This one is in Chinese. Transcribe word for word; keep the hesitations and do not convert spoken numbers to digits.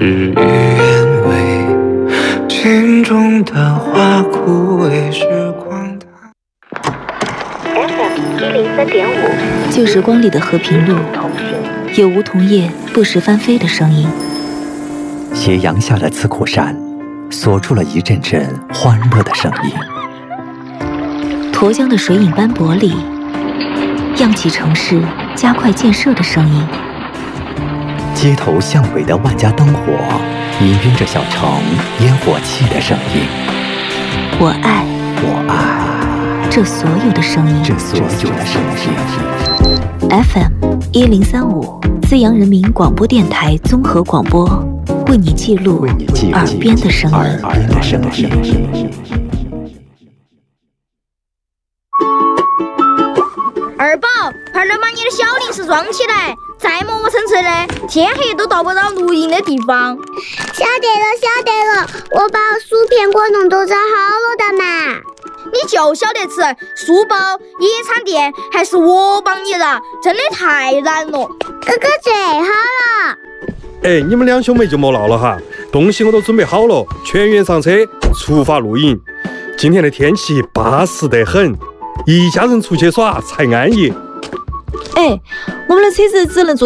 事与愿违，心中的花枯萎，时光它 F M 一零三点五， 旧时光里的和平路，有梧桐叶不时翻飞的声音。 斜阳下的刺库山，锁住了一阵阵欢乐的声音。 沱江的水影斑驳里，漾起城市加快建设的声音。 街头巷尾的万家灯火，氤氲着小城烟火气的声音。 我爱， 我爱这所有的声音， 这所有的声音。 F M 一零三五，资阳人民广播电台综合广播，为你记录耳边的声音。 耳边的声音。 二宝，快点把你的小零食装起来，再磨磨蹭蹭的，天黑都到不到录音的地方。 晓得了，晓得了，我把薯片、果冻都找好了的嘛。 你就晓得吃书包、野餐垫，还是我帮你的，真的太难了。 哥哥最好了。 哎，你们两兄妹就莫闹了哈，东西我都准备好了，全员上车，出发露营。今天的天气巴适得很，一家人出去耍才安逸。 哎，我们的车子只能坐